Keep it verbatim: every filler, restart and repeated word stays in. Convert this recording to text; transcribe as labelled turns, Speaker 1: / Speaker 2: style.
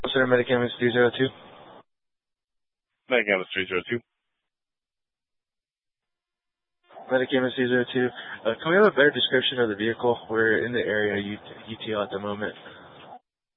Speaker 1: Center Medicamus three zero two.
Speaker 2: Medicamus three zero two.
Speaker 1: Medicamus three zero two. Uh, can we have a better description of the vehicle? We're in the area U T L at the moment.